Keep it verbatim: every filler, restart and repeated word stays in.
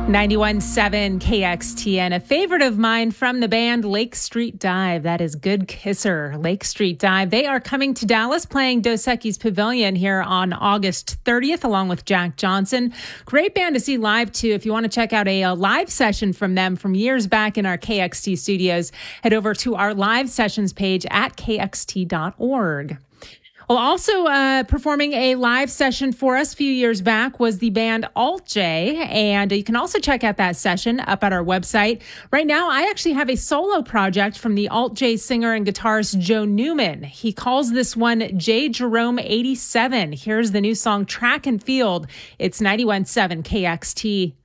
ninety-one point seven K X T N, a favorite of mine from the band Lake Street Dive. That is Good Kisser, Lake Street Dive. They are coming to Dallas, playing Dos Equis Pavilion here on August thirtieth, along with Jack Johnson. Great band to see live, too. If you want to check out a, a live session from them from years back in our K X T studios, head over to our live sessions page at K X T dot org. Well, also uh, performing a live session for us a few years back was the band Alt J, and you can also check out that session up at our website. Right now, I actually have a solo project from the Alt J singer and guitarist Joe Newman. He calls this one J Jerome eighty-seven. Here's the new song Track and Field. It's ninety-one point seven K X T.